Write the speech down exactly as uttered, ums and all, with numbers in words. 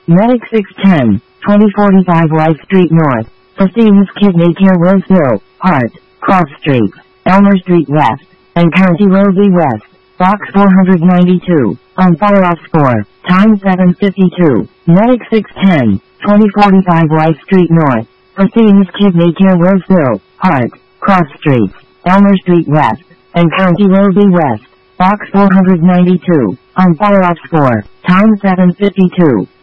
Medic six ten, twenty forty-five Life Street North, Fresenius Kidney Care Roseville, Hart, Cross Street, Elmer Street West, and County Road Lee West, Box four ninety-two, on follow-up score, time seven fifty-two, Medic six ten, twenty forty-five Life Street North, Fresenius Kidney Care Roseville, Hart, Cross Street, Elmer Street West, and County Road Lee West, Box four ninety-two, on follow-up score, time seven fifty-two.